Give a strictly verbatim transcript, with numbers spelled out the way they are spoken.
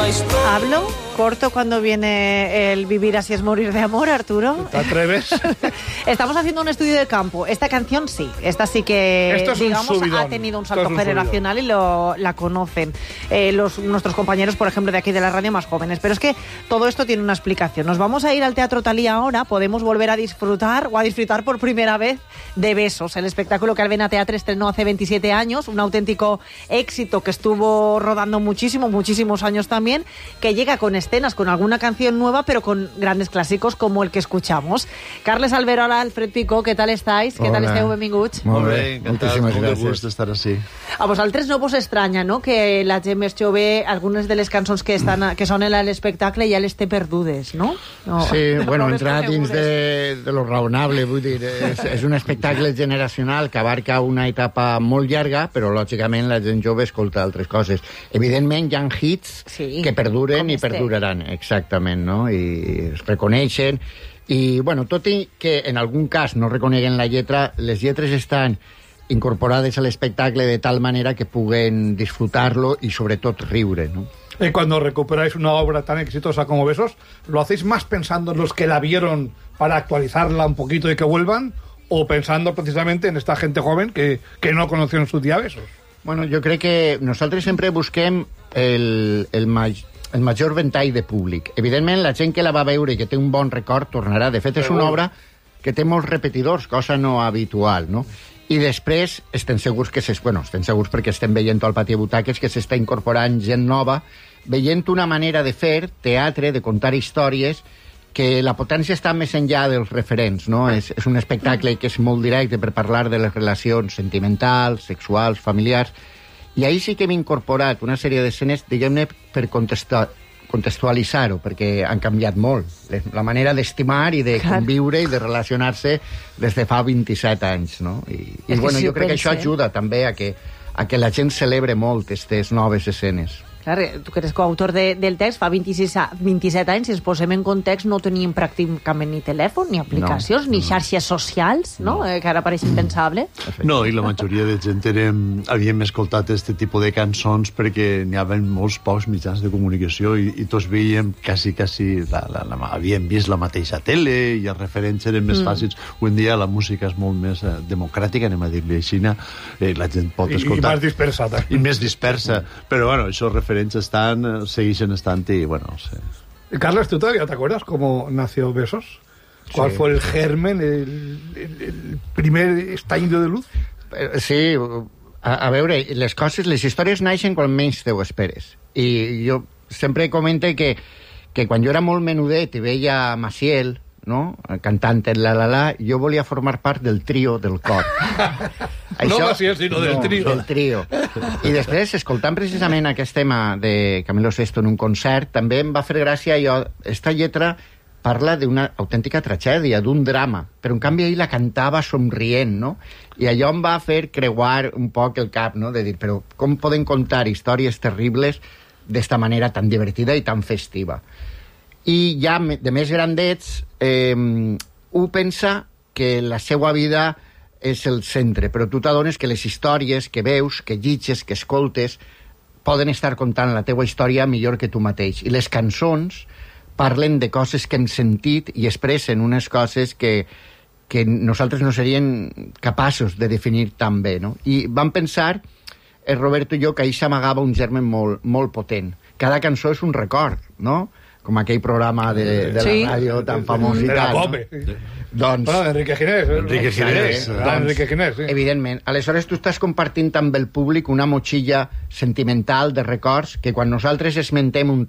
historia. ¿Hablo? ¿Corto cuando viene el vivir así es morir de amor, Arturo? ¿Te atreves? Estamos haciendo un estudio de campo. Esta canción sí, esta sí que, Esto es digamos, un ha tenido un salto es un generacional y lo, la conocen eh, los, nuestros compañeros, por ejemplo, de aquí de la radio más jóvenes. Pero es que todo esto tiene una explicación. Nos vamos a ir al Teatro Talía ahora, podemos volver a disfrutar o a disfrutar por primera vez de Besos, el espectáculo que Albena Teatre estrenó hace veintisiete años, un auténtico éxito que estuvo rodando muchísimo, muchísimos años también, que llega con escenas, con alguna canción nueva, pero con grandes clásicos como el que escuchamos. Carles Alberola, Alfred Picó, ¿qué tal estáis? ¿Qué tal esteu, benvinguts? Molt bé, moltíssimes gràcies. Molt de estar així. A vosaltres no vos estranya, no?, que la gent més jove, algunes de les cançons que, estan, que sonen a l'espectacle ja les té perdudes, no? no sí, no, bueno, no entrar dins de, de lo raonable, vull dir, és, és un espectacle generacional que abarca una etapa molt llarga, però lògicament la gent jove escolta altres coses. Evidentment hi ha hits sí, que perduren i este. perduraran, exactament, no? I es reconeixen. I, bueno, tot i que en algun cas no reconeguen la lletra, les lletres estan incorporades a l'espectacle de tal manera que puguen disfrutar-lo y sobre tot riure, ¿no? Y cuando recuperáis una obra tan exitosa como Besos, ¿lo hacéis más pensando en los que la vieron para actualizarla un poquito y que vuelvan? ¿O pensando precisamente en esta gente joven que, que no conoció en su día Besos? Bueno, jo crec que nosaltres sempre busquem el, el, maj, el major ventall de públic. Evidentment, la gent que la va veure i que té un bon record tornarà. De fet, és una obra que té molts repetidors, cosa no habitual, no? I després estem segurs que... Ses, bueno, estem segurs perquè estem veient al pati de butaques que s'està incorporant gent nova, veient una manera de fer teatre, de contar històries, que la potència està més enllà dels referents, no? És, és un espectacle que és molt directe per parlar de les relacions sentimentals, sexuals, familiars, i ahir sí que hem incorporat una sèrie d'escenes, diguem-ne, per contestar, contextualitzar-ho, perquè han canviat molt. La manera d'estimar i de conviure i de relacionar-se des de fa vint-i-set anys, no? I, i bueno, jo crec que això ajuda també a que, a que la gent celebre molt aquestes noves escenes. Clar, tu que eres coautor de, del text, fa vint-i-sis, vint-i-set anys, si ens posem en context, no teníem pràcticament ni telèfon, ni aplicacions, no, ni xarxes socials, no? no. Eh, que ara pareix impensable. No, i la majoria de gent érem, havíem escoltat aquest tipus de cançons perquè n'hi havia molts pocs mitjans de comunicació i, i tots veiem quasi, quasi, la, la, la, havíem vist la mateixa tele i els referents eren més mm. fàcils. Avui en dia la música és molt més eh, democràtica, anem a dir-li així, eh, la gent pot escoltar. I, i més dispersa. I més dispersa, però bueno, això referents están, segueixen estant y bueno, no sé. Carles, ¿tú todavía te acuerdas cómo nació Besos? ¿Cuál sí. fue el germen, el, el, el primer estaño de luz? Sí, a, a veure, les coses, les històries naixen quan menys te ho esperes. I jo sempre comente que, que quan jo era molt menudet i veia Maciel, no?, cantant en La La La, jo volia formar part del trio del cor. Això, no Maciel, sinó del no, trio. del trio. I després, escoltant precisament aquest tema de Camilo Sesto en un concert, també em va fer gràcia jo, esta lletra parla d'una autèntica tragèdia, d'un drama, però en canvi ell la cantava somrient, no? I allò em va fer creuar un poc el cap, no?, de dir, però com poden contar històries terribles d'esta manera tan divertida i tan festiva? I ja de més grandets eh, ho pensa que la seva vida és el centre, però tu t'adones que les històries que veus, que llitges, que escoltes, poden estar contant la teua història millor que tu mateix. I les cançons parlen de coses que hem sentit i expressen unes coses que, que nosaltres no seríem capaços de definir tan bé, no? I vam pensar, el Roberto i jo, que ahir s'amagava un germen molt, molt potent. Cada cançó és un record, no?, com aquell programa de, de sí. la ràdio tan famós i tal. De no? Doncs... Bueno, Enrique Ginés. Enrique Ginés. Sí, doncs, Enrique Ginés, sí. Evidentment. Aleshores, tu estàs compartint amb el públic una motxilla sentimental de records que quan nosaltres esmentem un